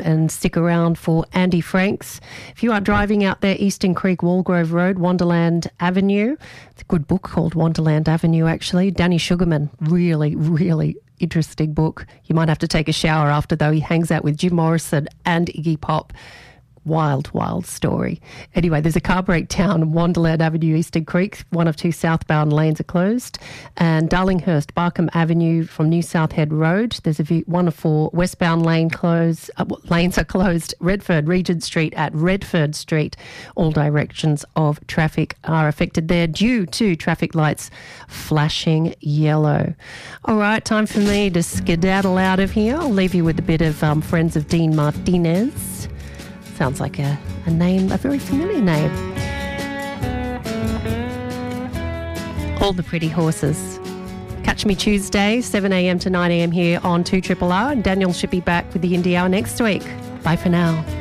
and stick around for Andy Franks. If you are driving out there, Eastern Creek, Walgrove Road, Wonderland Avenue. It's a good book called Wonderland Avenue, actually. Danny Sugarman, really, really interesting book. You might have to take a shower after, though. He hangs out with Jim Morrison and Iggy Pop. Wild, wild story. Anyway, there's a car breakdown, Wonderland Avenue, Eastern Creek. One of two southbound lanes are closed. And Darlinghurst, Barkham Avenue from New South Head Road. There's one of four westbound lanes are closed. Redford, Regent Street at Redford Street. All directions of traffic are affected there due to traffic lights flashing yellow. All right, time for me to skedaddle out of here. I'll leave you with a bit of Friends of Dean Martinez. Sounds like a name, a very familiar name. All the Pretty Horses. Catch me Tuesday, 7 a.m. to 9 a.m. here on 2RRR, and Daniel should be back with the Indie Hour next week. Bye for now.